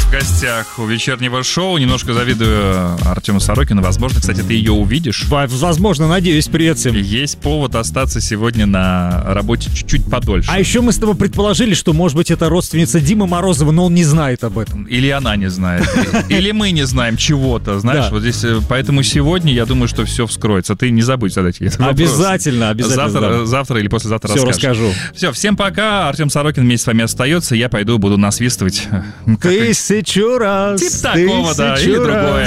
в гостях у вечернего шоу. Немножко завидую Артему Сорокину. Возможно, кстати, ты ее увидишь. Возможно, надеюсь, при этом. Есть повод остаться сегодня на работе чуть-чуть подольше. А еще мы с тобой предположили, что, может быть, это родственница Димы Морозова, но он не знает об этом. Или она не знает. Или мы не знаем чего-то, знаешь. Да. Вот здесь, поэтому сегодня, я думаю, что все вскроется. Ты не забудь задать ей этот вопрос. Обязательно. Завтра или послезавтра все расскажу. расскажу. Все, всем пока. Артем Сорокин вместе с вами остается. Я пойду буду насвистывать. 1000 раз. Типа такого, да, или другое.